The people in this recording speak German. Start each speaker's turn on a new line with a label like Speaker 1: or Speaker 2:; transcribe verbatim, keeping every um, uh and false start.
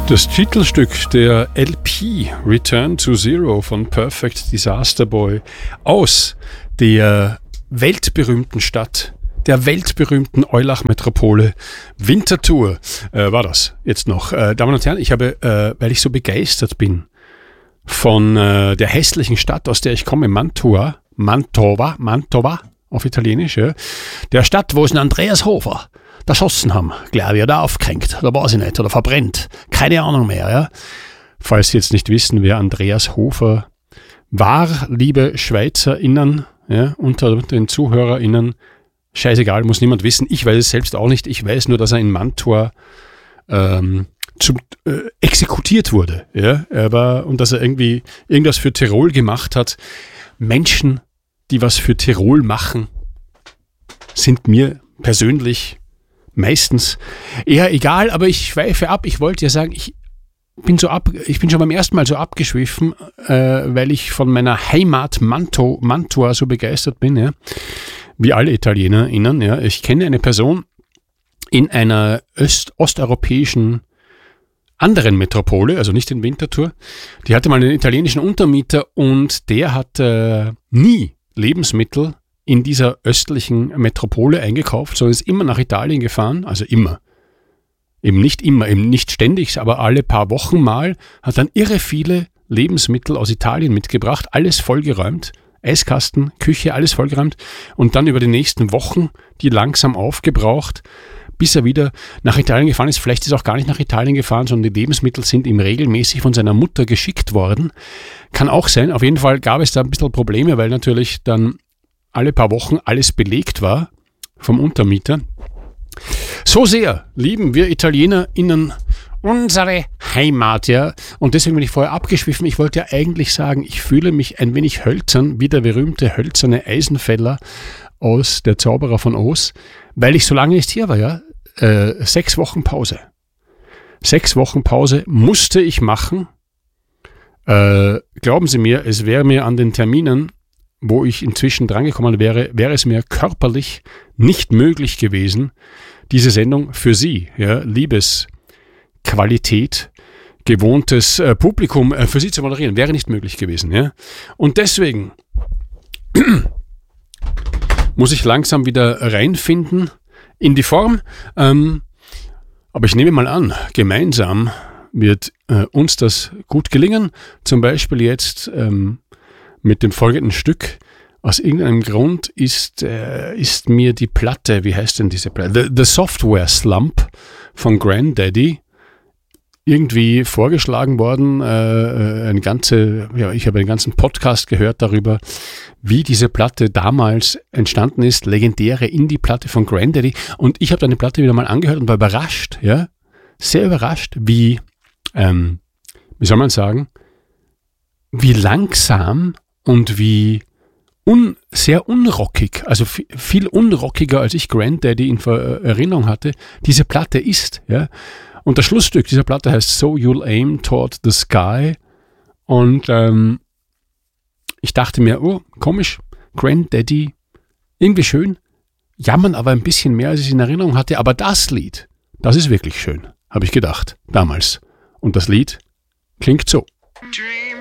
Speaker 1: Das Titelstück der L P Return to Zero von Perfect Disaster Boy aus der weltberühmten Stadt, der weltberühmten Eurlach-Metropole Winterthur äh, war das jetzt noch. Äh, Damen und Herren, ich habe, äh, weil ich so begeistert bin von äh, der hässlichen Stadt, aus der ich komme, Mantua, Mantova, Mantova auf Italienisch, ja, der Stadt, wo es einen Andreas Hofer erschossen haben, glaube ich, oder aufgehängt, oder weiß ich nicht, oder verbrennt, keine Ahnung mehr, ja. Falls Sie jetzt nicht wissen, wer Andreas Hofer war, liebe SchweizerInnen, ja, unter den ZuhörerInnen, scheißegal, muss niemand wissen, ich weiß es selbst auch nicht, ich weiß nur, dass er in Mantua ähm, zum, äh, exekutiert wurde, ja, er war, und dass er irgendwie irgendwas für Tirol gemacht hat. Menschen, die was für Tirol machen, sind mir persönlich meistens eher egal, aber ich schweife ab. Ich wollte ja sagen, ich bin so ab, ich bin schon beim ersten Mal so abgeschwiffen, äh, weil ich von meiner Heimat Manto, Mantua so begeistert bin, ja, wie alle ItalienerInnen. Ja. Ich kenne eine Person in einer öst- osteuropäischen anderen Metropole, also nicht in Winterthur, die hatte mal einen italienischen Untermieter und der hat äh, nie Lebensmittel in dieser östlichen Metropole eingekauft, sondern ist immer nach Italien gefahren, also immer. Eben nicht immer, eben nicht ständig, aber alle paar Wochen mal, hat dann irre viele Lebensmittel aus Italien mitgebracht, alles vollgeräumt, Eiskasten, Küche, alles vollgeräumt und dann über die nächsten Wochen die langsam aufgebraucht, bis er wieder nach Italien gefahren ist. Vielleicht ist er auch gar nicht nach Italien gefahren, sondern die Lebensmittel sind ihm regelmäßig von seiner Mutter geschickt worden. Kann auch sein. Auf jeden Fall gab es da ein bisschen Probleme, weil natürlich dann alle paar Wochen alles belegt war vom Untermieter. So sehr lieben wir ItalienerInnen unsere Heimat, ja. Und deswegen bin ich vorher abgeschwiffen. Ich wollte ja eigentlich sagen, ich fühle mich ein wenig hölzern, wie der berühmte hölzerne Eisenfeller aus Der Zauberer von Oz, weil ich so lange nicht hier war, ja. Äh, sechs Wochen Pause. Sechs Wochen Pause musste ich machen. Äh, glauben Sie mir, es wäre mir an den Terminen, wo ich inzwischen drangekommen wäre, wäre es mir körperlich nicht möglich gewesen, diese Sendung für Sie, ja, Liebesqualität, gewohntes äh, Publikum äh, für Sie zu moderieren, wäre nicht möglich gewesen. Ja. Und deswegen muss ich langsam wieder reinfinden in die Form. Ähm, aber ich nehme mal an, gemeinsam wird äh, uns das gut gelingen. Zum Beispiel jetzt ähm, mit dem folgenden Stück. Aus irgendeinem Grund ist, äh, ist mir die Platte, wie heißt denn diese Platte? The, The Software Slump von Grandaddy irgendwie vorgeschlagen worden. Äh, eine ganze, ja, ich habe einen ganzen Podcast gehört darüber, wie diese Platte damals entstanden ist. Legendäre Indie-Platte von Grandaddy. Und ich habe dann die Platte wieder mal angehört und war überrascht, ja, sehr überrascht, wie, ähm, wie soll man sagen, wie langsam und wie un, sehr unrockig, also viel, viel unrockiger, als ich Grandaddy in Erinnerung hatte, diese Platte ist. Ja. Und das Schlussstück dieser Platte heißt So You'll Aim Toward the Sky. Und ähm, ich dachte mir, oh, komisch, Grandaddy, irgendwie schön, jammern aber ein bisschen mehr, als ich in Erinnerung hatte. Aber das Lied, das ist wirklich schön, habe ich gedacht, damals. Und das Lied klingt so. Dream